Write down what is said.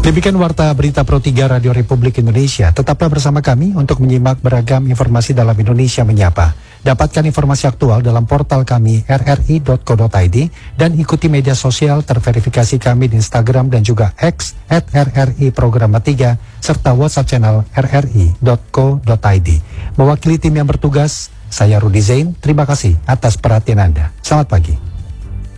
Demikian Warta Berita Pro 3 Radio Republik Indonesia. Tetaplah bersama kami untuk menyimak beragam informasi dalam Indonesia Menyapa. Dapatkan informasi aktual dalam portal kami rri.co.id dan ikuti media sosial terverifikasi kami di Instagram dan juga X @RRI Programa 3 serta WhatsApp channel rri.co.id. Mewakili tim yang bertugas, saya Rudi Zain. Terima kasih atas perhatian Anda. Selamat pagi.